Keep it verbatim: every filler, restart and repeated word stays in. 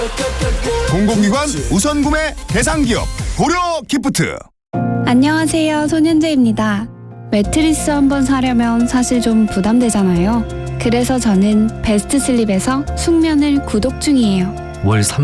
공공기관 우선 구매 대상 기업 고려 기프트. 안녕하세요, 손현재입니다. 매트리스 한번 사려면 사실 좀 부담되잖아요. 그래서 저는 베스트 슬립에서 숙면을 구독 중이에요. 월